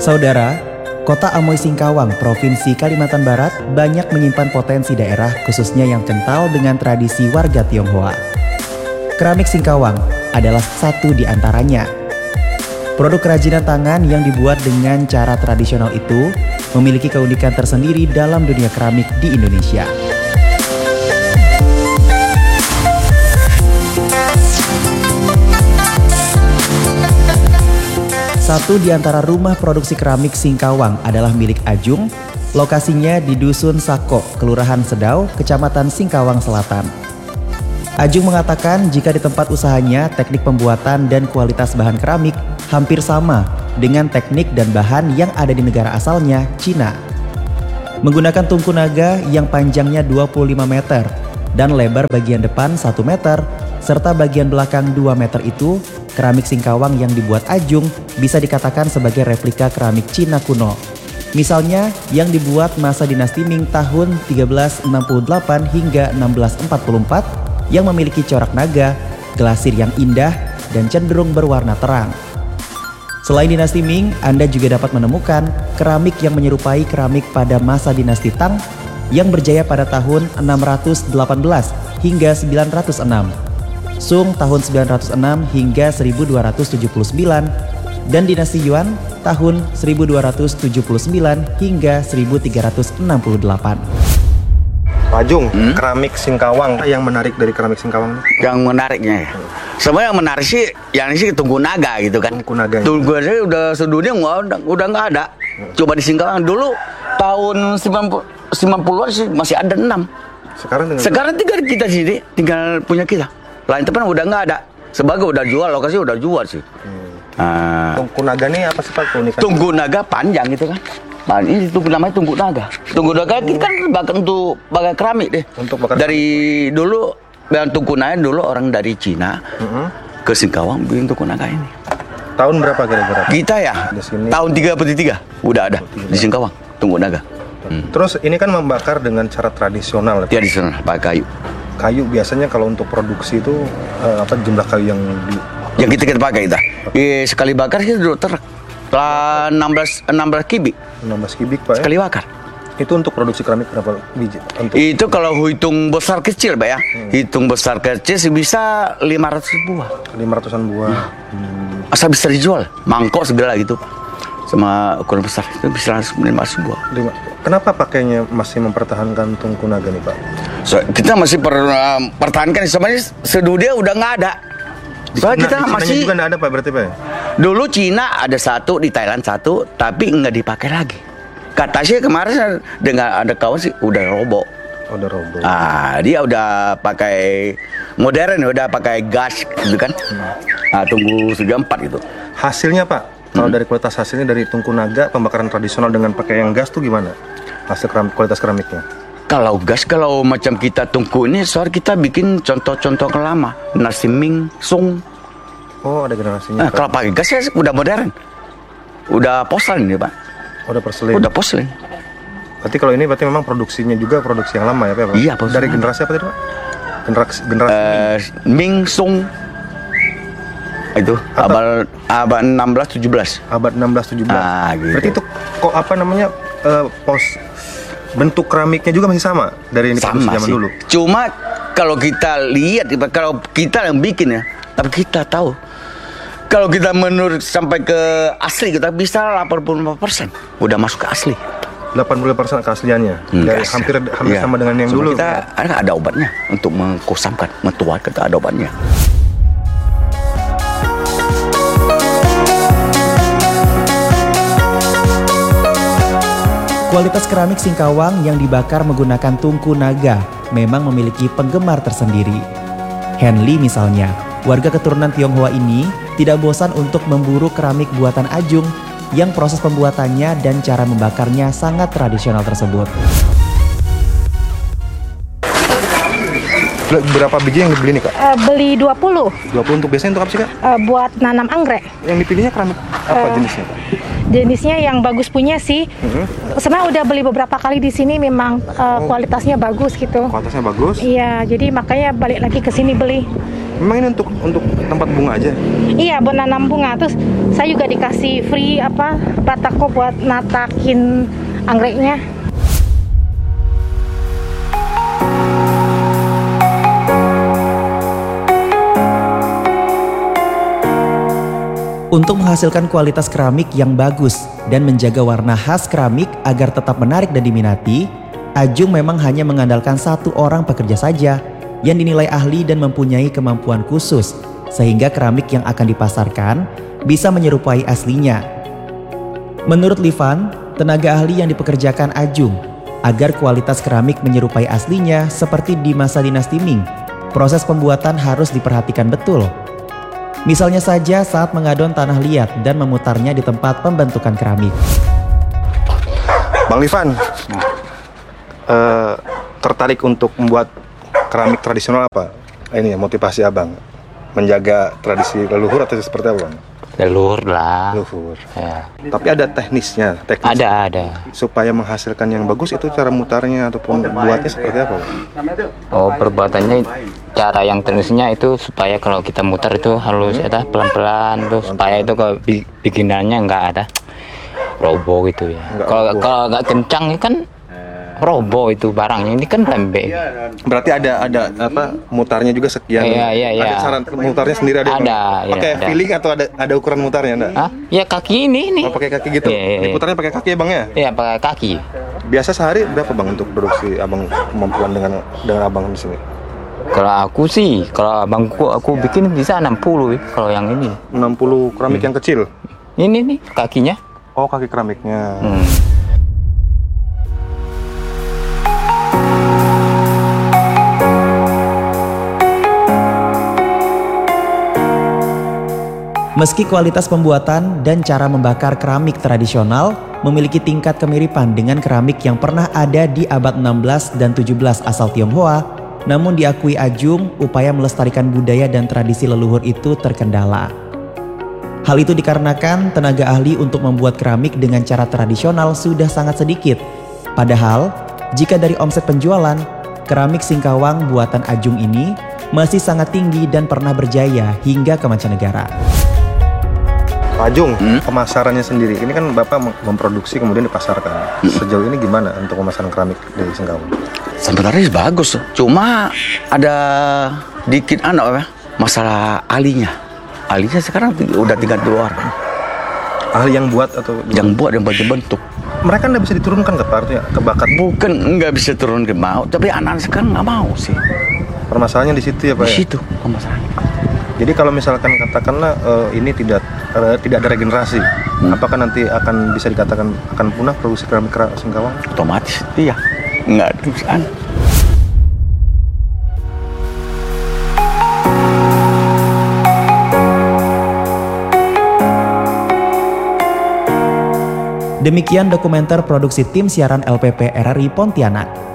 Saudara, Kota Amoy Singkawang, Provinsi Kalimantan Barat banyak menyimpan potensi daerah khususnya yang kental dengan tradisi warga Tionghoa. Keramik Singkawang adalah satu di antaranya. Produk kerajinan tangan yang dibuat dengan cara tradisional itu memiliki keunikan tersendiri dalam dunia keramik di Indonesia. Satu di antara rumah produksi keramik Singkawang adalah milik Ajung. Lokasinya di Dusun Sako, Kelurahan Sedau, Kecamatan Singkawang Selatan. Ajung mengatakan jika di tempat usahanya teknik pembuatan dan kualitas bahan keramik hampir sama dengan teknik dan bahan yang ada di negara asalnya, Cina. Menggunakan tungku naga yang panjangnya 25 meter dan lebar bagian depan 1 meter serta bagian belakang 2 meter itu, keramik Singkawang yang dibuat Ajung bisa dikatakan sebagai replika keramik Cina kuno. Misalnya yang dibuat masa dinasti Ming tahun 1368 hingga 1644 yang memiliki corak naga, glasir yang indah dan cenderung berwarna terang. Selain dinasti Ming, Anda juga dapat menemukan keramik yang menyerupai keramik pada masa dinasti Tang yang berjaya pada tahun 618 hingga 906. Sung tahun 906 hingga 1279 dan dinasti Yuan tahun 1279 hingga 1368. Pak Ajung, keramik Singkawang, yang menarik dari keramik Singkawang? Yang menariknya ya? Sebenarnya yang menarik sih, yang ini sih tungku naga gitu kan. Tungku naga. Tungku naga udah sedunia udah nggak ada. Coba di Singkawang dulu tahun 90-an sih masih ada 6. Sekarang tinggal kita sini, tinggal punya kita. Lain tempat udah nggak ada. Sebagai udah jual, lokasi udah jual sih. Tungku naga ini apa sih Pak keunikan? Tungku naga panjang gitu kan. Nah, ini namanya tungku naga. Tungku naga ini kan bakar untuk bakar keramik deh. Untuk bakar dari keramik. Dulu yang tungku naga dulu orang dari Cina ke Singkawang bikin tungku naga ini. Tahun berapa kira-kira? Kita ya tahun 33 udah ada di Singkawang tungku naga. Terus ini kan membakar dengan cara tradisional. Tradisional pakai kayu. Kayu biasanya kalau untuk produksi itu jumlah kayu yang kita pakai kita. Sekali bakar sih dulu truk. 16 kubik. 16 kubik Pak. Sekali bakar. Itu untuk produksi keramik berapa biji? Itu kalau hitung besar kecil Pak ya. Hitung besar kecil sih bisa 500 buah. 500-an buah. Asal bisa dijual. Mangkok segala gitu Pak. Sama ukuran besar itu bisa 500 buah. Kenapa pakainya masih mempertahankan tungku naga nih Pak? Kita masih pertahankan sebenarnya sedunia udah nggak ada. Soalnya kita masih juga nggak ada Pak berarti Pak? Dulu Cina ada satu, di Thailand satu, tapi nggak dipakai lagi. Kata sih kemarin dengan ada kawan sih udah roboh. Udah roboh. Dia udah pakai modern, udah pakai gas gitu kan. Tunggu 34 gitu. Hasilnya Pak? Kalau dari kualitas hasilnya dari tungku naga pembakaran tradisional dengan pakai yang gas tuh gimana? Hasil kualitas keramiknya? Kalau gas, kalau macam kita tungku ini, soal kita bikin contoh-contoh lama, nasi Ming, Sung. Oh, ada generasinya. Kalau pakai gas ya udah modern, udah porselin nih Pak. Udah porselin. Udah porselin. Berarti kalau ini berarti memang produksinya juga produksi yang lama ya Pak? Iya, dari generasi apa tadi Pak? Generasi Ming, Sung. Itu abad 16-17. Abad 16-17. Gitu. Berarti itu kok bentuk keramiknya juga masih sama dari ini produksi zaman dulu. Cuma kalau kita lihat, kalau kita yang bikin ya, tapi kita tahu kalau kita menurut sampai ke asli kita bisa 85% udah masuk ke asli. 85% keasliannya. Dari hampir sama dengan yang dulu. Kita ada obatnya untuk mengkosamkan, mentuat kita ada obatnya. Kualitas keramik Singkawang yang dibakar menggunakan tungku naga memang memiliki penggemar tersendiri. Henry misalnya, warga keturunan Tionghoa ini tidak bosan untuk memburu keramik buatan Ajung yang proses pembuatannya dan cara membakarnya sangat tradisional tersebut. Berapa biji yang dibeli nih Kak? Beli 20. 20 untuk biasanya untuk apa sih Kak? Buat nanam anggrek. Yang dipilihnya keramik apa jenisnya Kak? Jenisnya yang bagus punya sih. Sebenarnya udah beli beberapa kali di sini, memang kualitasnya bagus gitu. Kualitasnya bagus? Iya, jadi makanya balik lagi ke sini beli. Memang ini untuk tempat bunga aja? Iya, buat nanam bunga. Terus saya juga dikasih free batako buat natakin anggreknya. Untuk menghasilkan kualitas keramik yang bagus dan menjaga warna khas keramik agar tetap menarik dan diminati, Ajung memang hanya mengandalkan satu orang pekerja saja yang dinilai ahli dan mempunyai kemampuan khusus sehingga keramik yang akan dipasarkan bisa menyerupai aslinya. Menurut Livan, tenaga ahli yang dipekerjakan Ajung agar kualitas keramik menyerupai aslinya seperti di masa dinasti Ming, proses pembuatan harus diperhatikan betul. Misalnya saja saat mengadon tanah liat dan memutarnya di tempat pembentukan keramik. Bang Livan, tertarik untuk membuat keramik tradisional apa? Ini motivasi abang, menjaga tradisi leluhur atau seperti apa, Bang? Leluhur lah. Leluhur. Ya. Tapi ada teknisnya, Ada. supaya menghasilkan yang bagus itu cara mutarnya ataupun buatnya seperti apa, Bang? Oh, perbuatannya cara yang teknisnya itu supaya kalau kita muter itu harus pelan-pelan tuh supaya itu kalau bikinannya nggak ada roboh gitu ya. Kalau nggak kencang kan roboh itu barangnya, ini kan lembek. Berarti ada apa mutarnya juga sekian. Iya. Ada cara mutarnya sendiri ada. Ada, iya, pakai ada. feeling atau ada ukuran mutarnya enggak? Hah? Ya kaki ini. Oh, pakai kaki gitu. Iya. Diputarnya pakai kaki ya, Bang ya? Iya, pakai kaki. Biasa sehari berapa, Bang, untuk produksi Abang kemampuan dengan Abang di sini? Kalau abangku aku bikin bisa 60 kalau yang ini. 60 keramik yang kecil. Ini nih kakinya. Oh, kaki keramiknya. Meski kualitas pembuatan dan cara membakar keramik tradisional memiliki tingkat kemiripan dengan keramik yang pernah ada di abad 16 dan 17 asal Tionghoa, namun diakui Ajung upaya melestarikan budaya dan tradisi leluhur itu terkendala. Hal itu dikarenakan tenaga ahli untuk membuat keramik dengan cara tradisional sudah sangat sedikit. Padahal, jika dari omset penjualan, keramik Singkawang buatan Ajung ini masih sangat tinggi dan pernah berjaya hingga ke mancanegara. Pak Ajung, pemasarannya sendiri, ini kan Bapak memproduksi kemudian dipasarkan. Sejauh ini gimana untuk pemasaran keramik di Singkawang? Sebenarnya bagus, cuma ada dikit masalah ahlinya. Ahlinya sekarang udah tinggal 2 orang. Ahli yang buat atau Yang buat dan bagi bentuk. mereka nggak bisa diturunkan ke Pak, artinya ke bakat. Bukan nggak bisa turun ke mau, tapi anak sekarang nggak mau sih. Permasalahannya di situ ya, Pak. Di Ya? situ permasalahannya. Jadi kalau misalkan katakanlah ini tidak ada regenerasi, apakah nanti akan bisa dikatakan akan punah produksi keramik Singkawang? Otomatis iya, nggak terusan. Demikian dokumenter produksi tim siaran LPP RRI Pontianak.